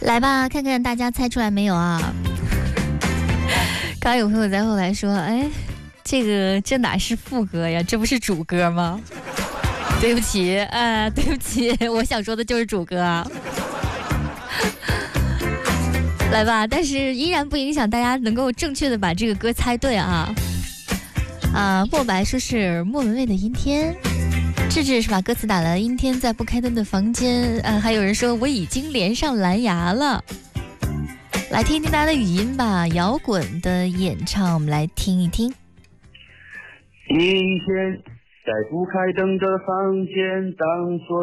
来吧，看看大家猜出来没有啊？刚刚有朋友在后来说，哎，这哪是副歌呀？这不是主歌吗？对不起，对不起，我想说的就是主歌啊。来吧，但是依然不影响大家能够正确的把这个歌猜对啊。莫白说是莫文蔚的阴天，智智是把歌词打了阴天在不开灯的房间，还有人说我已经连上蓝牙了。来听听大家的语音吧，摇滚的演唱我们来听一听。 阴天在不开灯的房间，当所